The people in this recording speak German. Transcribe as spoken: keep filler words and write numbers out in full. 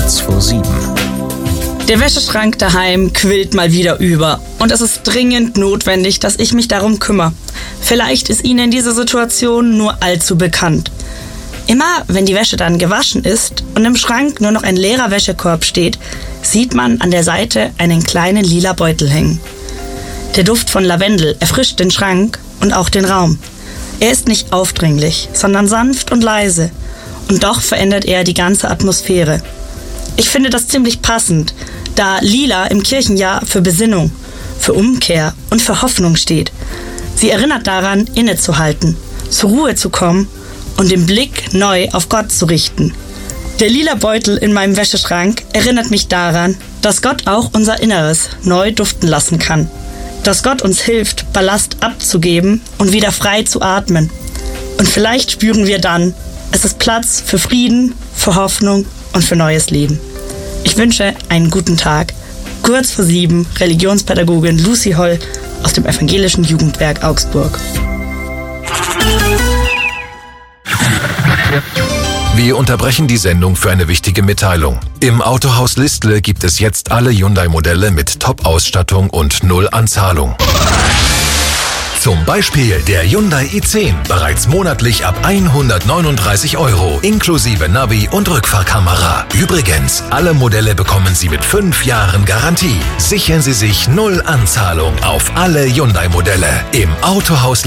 Kurz vor sieben. Der Wäscheschrank daheim quillt mal wieder über und es ist dringend notwendig, dass ich mich darum kümmere. Vielleicht ist Ihnen diese Situation nur allzu bekannt. Immer wenn die Wäsche dann gewaschen ist und im Schrank nur noch ein leerer Wäschekorb steht, sieht man an der Seite einen kleinen lila Beutel hängen. Der Duft von Lavendel erfrischt den Schrank und auch den Raum. Er ist nicht aufdringlich, sondern sanft und leise. Und doch verändert er die ganze Atmosphäre. Ich finde das ziemlich passend, da Lila im Kirchenjahr für Besinnung, für Umkehr und für Hoffnung steht. Sie erinnert daran, innezuhalten, zur Ruhe zu kommen und den Blick neu auf Gott zu richten. Der lila Beutel in meinem Wäscheschrank erinnert mich daran, dass Gott auch unser Inneres neu duften lassen kann. Dass Gott uns hilft, Ballast abzugeben und wieder frei zu atmen. Und vielleicht spüren wir dann, es ist Platz für Frieden, für Hoffnung und für neues Leben. Ich wünsche einen guten Tag. Kurz vor sieben, Religionspädagogin Lucy Holl aus dem Evangelischen Jugendwerk Augsburg. Wir unterbrechen die Sendung für eine wichtige Mitteilung. Im Autohaus Listle gibt es jetzt alle Hyundai-Modelle mit Top-Ausstattung und null Anzahlung. Zum Beispiel der Hyundai i zehn, bereits monatlich ab hundertneununddreißig Euro, inklusive Navi und Rückfahrkamera. Übrigens, alle Modelle bekommen Sie mit fünf Jahren Garantie. Sichern Sie sich null Anzahlung auf alle Hyundai-Modelle im Autohaus